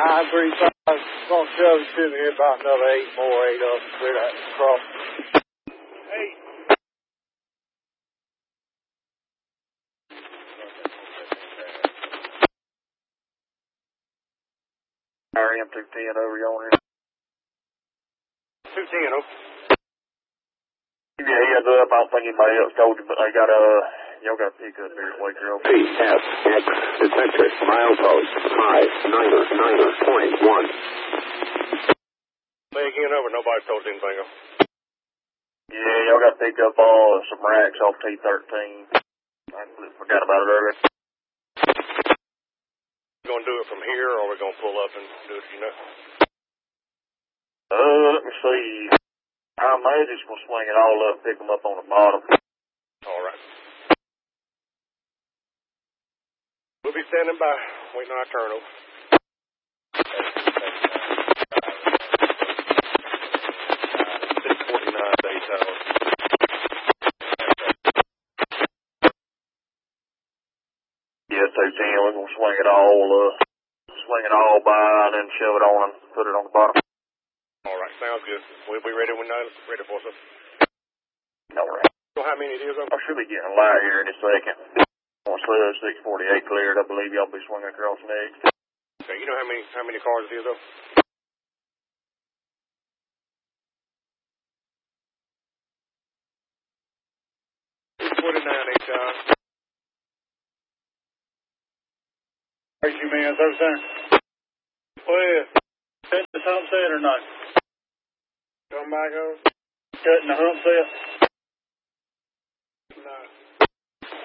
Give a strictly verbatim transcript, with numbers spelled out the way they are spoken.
nine three five, gonna shove it to me here about another eight more, eight of them, clear that across. Eight. R M two ten over yonder. two ten, okay. Give you a heads up, I don't think anybody else told you, but they got a, y'all got a pickup here at Wake Grove. P S X detected milepost five niner niner point one. Say again over, nobody told you anything else. Yeah, y'all got to pick up all uh, some racks off T thirteen. I forgot about it earlier. We gonna do it from here, or we gonna pull up and do it, you know? Uh, let me see. I may just gonna swing it all up, pick them up on the bottom. All right. We'll be standing by, waiting on our turnover. six forty-nine day tower. Yeah, two ten, we're gonna swing it all, uh, swing it all by and then shove it on and put it on the bottom. All right, sounds good. We'll be ready when I'm ready for us. All right. So how many it is? I should be getting a light here in a second. Once uh, six forty-eight cleared, I believe y'all be swinging across next. Okay, you know how many how many cars it is, though? six forty-nine, eight time. Are you man, sir, sir? Well, cutting the hump set or not? Come back over. Cutting the hump set?